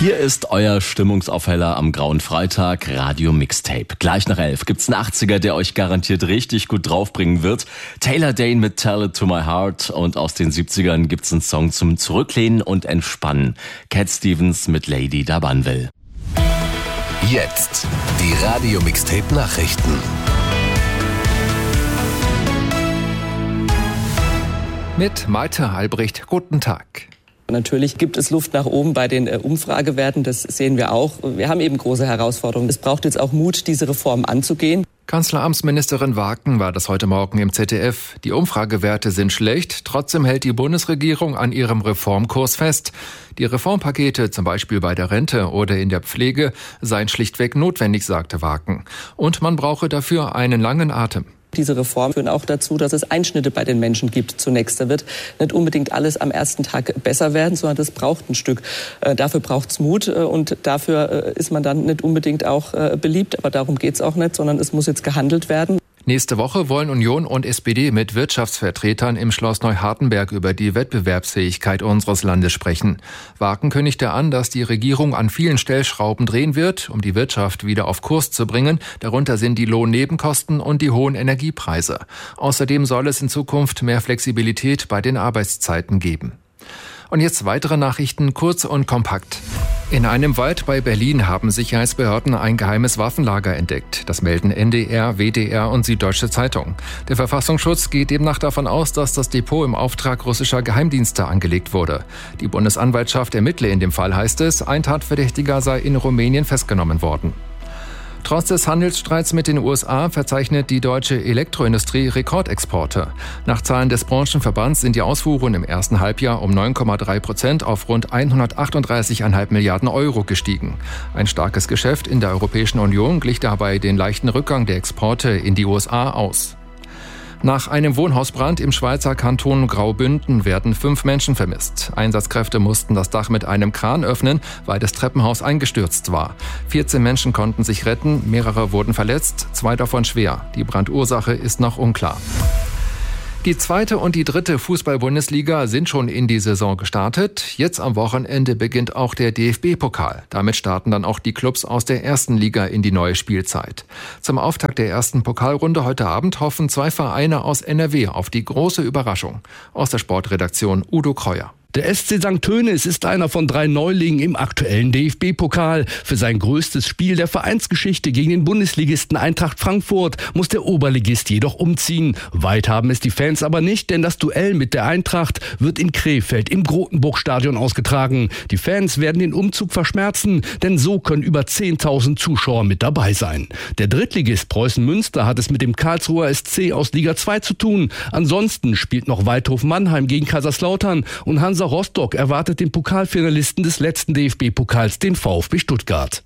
Hier ist euer Stimmungsaufheller am Grauen Freitag, Radio Mixtape. Gleich nach 11 gibt's einen 80er, der euch garantiert richtig gut draufbringen wird. Taylor Dayne mit Tell It To My Heart, und aus den 70ern gibt's einen Song zum Zurücklehnen und Entspannen. Cat Stevens mit Lady Da Banville. Jetzt die Radio Mixtape Nachrichten. Mit Malte Albrecht, guten Tag. Natürlich gibt es Luft nach oben bei den Umfragewerten, das sehen wir auch. Wir haben eben große Herausforderungen. Es braucht jetzt auch Mut, diese Reform anzugehen. Kanzleramtsministerin Waken war das heute Morgen im ZDF. Die Umfragewerte sind schlecht, trotzdem hält die Bundesregierung an ihrem Reformkurs fest. Die Reformpakete, zum Beispiel bei der Rente oder in der Pflege, seien schlichtweg notwendig, sagte Waken. Und man brauche dafür einen langen Atem. Diese Reformen führen auch dazu, dass es Einschnitte bei den Menschen gibt zunächst. Da wird nicht unbedingt alles am ersten Tag besser werden, sondern das braucht ein Stück. Dafür braucht es Mut und dafür ist man dann nicht unbedingt auch beliebt. Aber darum geht es auch nicht, sondern es muss jetzt gehandelt werden. Nächste Woche wollen Union und SPD mit Wirtschaftsvertretern im Schloss Neuhardenberg über die Wettbewerbsfähigkeit unseres Landes sprechen. Waken kündigte an, dass die Regierung an vielen Stellschrauben drehen wird, um die Wirtschaft wieder auf Kurs zu bringen. Darunter sind die Lohnnebenkosten und die hohen Energiepreise. Außerdem soll es in Zukunft mehr Flexibilität bei den Arbeitszeiten geben. Und jetzt weitere Nachrichten, kurz und kompakt. In einem Wald bei Berlin haben Sicherheitsbehörden ein geheimes Waffenlager entdeckt. Das melden NDR, WDR und Süddeutsche Zeitung. Der Verfassungsschutz geht demnach davon aus, dass das Depot im Auftrag russischer Geheimdienste angelegt wurde. Die Bundesanwaltschaft ermittle in dem Fall, heißt es. Ein Tatverdächtiger sei in Rumänien festgenommen worden. Trotz des Handelsstreits mit den USA verzeichnet die deutsche Elektroindustrie Rekordexporte. Nach Zahlen des Branchenverbands sind die Ausfuhren im ersten Halbjahr um 9,3% auf rund 138,5 Milliarden Euro gestiegen. Ein starkes Geschäft in der Europäischen Union glich dabei den leichten Rückgang der Exporte in die USA aus. Nach einem Wohnhausbrand im Schweizer Kanton Graubünden werden 5 Menschen vermisst. Einsatzkräfte mussten das Dach mit einem Kran öffnen, weil das Treppenhaus eingestürzt war. 14 Menschen konnten sich retten, mehrere wurden verletzt, 2 davon schwer. Die Brandursache ist noch unklar. Die 2. und die 3. Fußball-Bundesliga sind schon in die Saison gestartet. Jetzt am Wochenende beginnt auch der DFB-Pokal. Damit starten dann auch die Clubs aus der 1. Liga in die neue Spielzeit. Zum Auftakt der ersten Pokalrunde heute Abend hoffen 2 Vereine aus NRW auf die große Überraschung. Aus der Sportredaktion Udo Kreuer. Der SC St. Tönis ist einer von 3 Neulingen im aktuellen DFB-Pokal. Für sein größtes Spiel der Vereinsgeschichte gegen den Bundesligisten Eintracht Frankfurt muss der Oberligist jedoch umziehen. Weit haben es die Fans aber nicht, denn das Duell mit der Eintracht wird in Krefeld im Grotenburg-Stadion ausgetragen. Die Fans werden den Umzug verschmerzen, denn so können über 10.000 Zuschauer mit dabei sein. Der Drittligist Preußen Münster hat es mit dem Karlsruher SC aus Liga 2 zu tun. Ansonsten spielt noch Waldhof Mannheim gegen Kaiserslautern und Hansa Rostock erwartet den Pokalfinalisten des letzten DFB-Pokals, den VfB Stuttgart.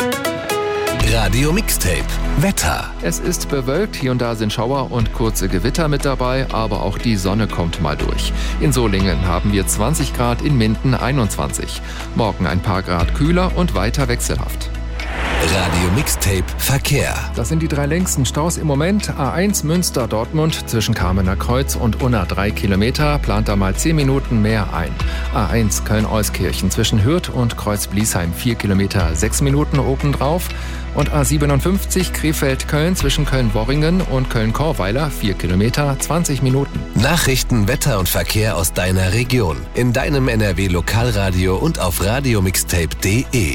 Radio Mixtape Wetter. Es ist bewölkt, hier und da sind Schauer und kurze Gewitter mit dabei, aber auch die Sonne kommt mal durch. In Solingen haben wir 20 Grad, in Minden 21. Morgen ein paar Grad kühler und weiter wechselhaft. Radio Mixtape Verkehr. Das sind die 3 längsten Staus im Moment. A1 Münster-Dortmund zwischen Kamener Kreuz und Unna 3 Kilometer, plant da mal 10 Minuten mehr ein. A1 Köln-Euskirchen zwischen Hürth und Kreuz-Bliesheim 4 Kilometer, 6 Minuten obendrauf. Und A57 Krefeld-Köln zwischen Köln-Worringen und Köln-Korweiler 4 Kilometer, 20 Minuten. Nachrichten, Wetter und Verkehr aus deiner Region. In deinem NRW-Lokalradio und auf radiomixtape.de.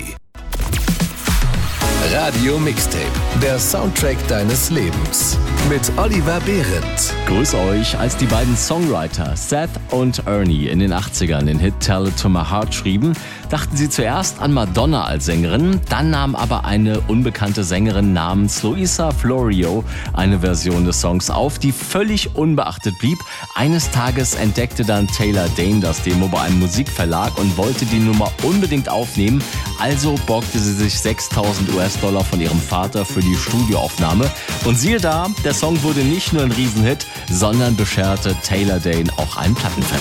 Radio Mixtape, der Soundtrack deines Lebens. Mit Oliver Behrendt. Grüß euch. Als die beiden Songwriter Seth und Ernie in den 80ern den Hit Tell It To My Heart schrieben, dachten sie zuerst an Madonna als Sängerin, dann nahm aber eine unbekannte Sängerin namens Luisa Florio eine Version des Songs auf, die völlig unbeachtet blieb. Eines Tages entdeckte dann Taylor Dayne das Demo bei einem Musikverlag und wollte die Nummer unbedingt aufnehmen, also borgte sie sich $6.000 von ihrem Vater für die Studioaufnahme. Und siehe da, der Song wurde nicht nur ein Riesenhit, sondern bescherte Taylor Dayne auch einen Plattenvertrag.